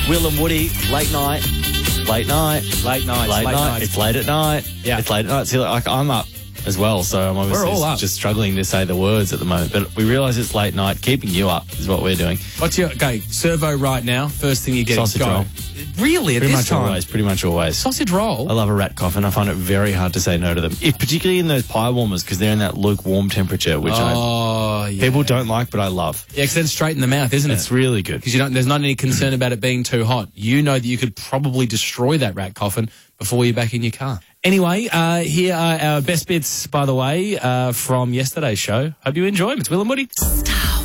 Will and Woody, late night. Late night. Late night. Late night. It's late at night. Yeah. It's late at night. See, like, I'm up as well, so I'm obviously We're all up. just struggling to say the words at the moment. But we realise it's late night. Keeping you up is what we're doing. What's your servo right now? First thing you get. Sausage go. roll. Really? At Pretty this much time? always. Pretty much always. Sausage roll? I love a rat coffin. I find it very hard to say no to them, particularly in those pie warmers because they're in that lukewarm temperature, which yeah. people don't like, but I love. Yeah, because then straight in the mouth, isn't it? It's really good. Because there's not any concern about it being too hot. You know that you could probably destroy that rat coffin before you're back in your car. Anyway, here are our best bits, by the way, from yesterday's show. Hope you enjoy them. It's Will and Woody.